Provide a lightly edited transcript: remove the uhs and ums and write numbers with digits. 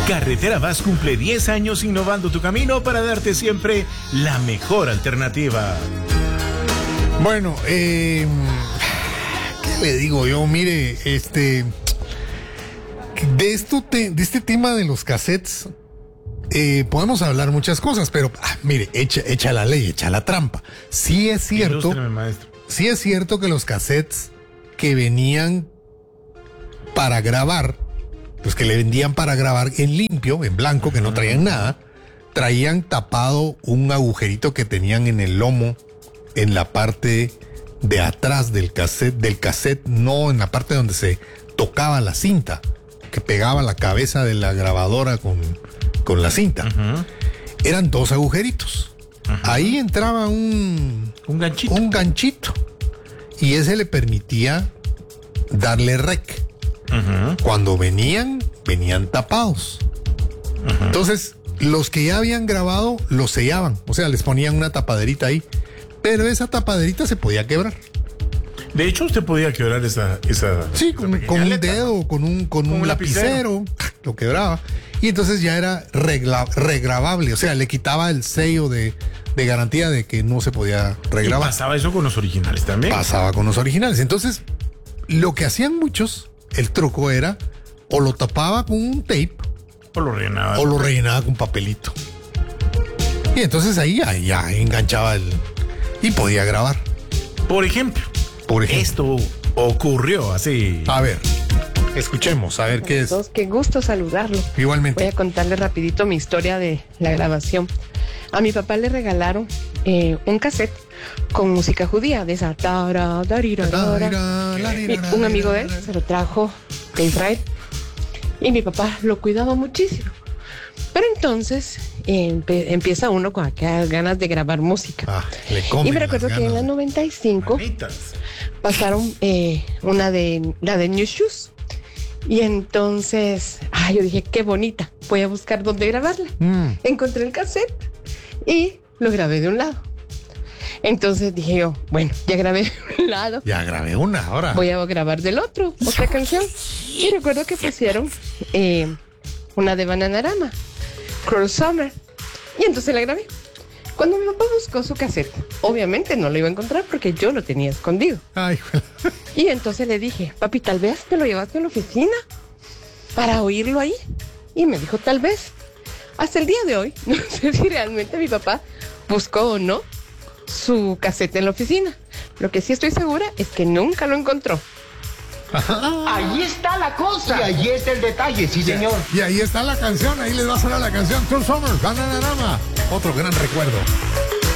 Carretera Vaz cumple 10 años innovando tu camino para darte siempre la mejor alternativa. Bueno, ¿qué le digo yo? Mire, de este tema de los cassettes, podemos hablar muchas cosas, pero mire, echa la ley, echa la trampa. Sí es cierto, Ilústrame, maestro. sí es cierto que los cassettes que venían para grabar, los que le vendían para grabar en limpio, en blanco, que no traían nada, traían tapado un agujerito que tenían en el lomo, en la parte de atrás del cassette, no en la parte donde se tocaba la cinta, que pegaba la cabeza de la grabadora con la cinta. Eran dos agujeritos. Ahí entraba un ganchito. Y ese le permitía darle rec. Cuando venían tapados. Entonces, los que ya habían grabado los sellaban, o sea, les ponían una tapaderita ahí, pero esa tapaderita se podía quebrar. De hecho, usted podía quebrar esa sí, con un dedo, con un lapicero, lo quebraba. Y entonces ya era regrabable, o sea, le quitaba el sello de garantía de que no se podía regrabar. ¿Y pasaba eso con los originales también? Pasaba con los originales. Entonces, lo que hacían muchos, el truco era, o lo tapaba con un tape, o lo rellenaba con papelito. Y entonces ahí ya enganchaba y podía grabar. Por ejemplo, esto ocurrió así. A ver, escuchemos, a ver qué es. Qué gusto saludarlo. Igualmente. Voy a contarle rapidito mi historia de la grabación. A mi papá le regalaron un cassette con música judía, de esa un amigo de él se lo trajo de Israel y mi papá lo cuidaba muchísimo. Pero entonces empieza uno con aquellas ganas de grabar música. Y me recuerdo que en la 95 pasaron la de New Shoes. Y entonces, yo dije, qué bonita, voy a buscar dónde grabarla. Encontré el cassette y lo grabé de un lado. Entonces dije yo, bueno, ya grabé de un lado. Ya grabé una, ahora voy a grabar del otro, otra canción. Y recuerdo que pusieron una de Bananarama, Cruel Summer. Y entonces la grabé. Cuando mi papá buscó su cassette, obviamente no lo iba a encontrar porque yo lo tenía escondido. Y entonces le dije, papi, tal vez te lo llevaste a la oficina para oírlo ahí. Y me dijo, tal vez. Hasta el día de hoy, no sé si realmente mi papá buscó o no su cassette en la oficina. Lo que sí estoy segura es que nunca lo encontró. Ahí está la cosa. Y ahí está el detalle, sí, señor. Y ahí está la canción, ahí les va a sonar la canción Cruel Summer, Bananarama. Otro gran recuerdo.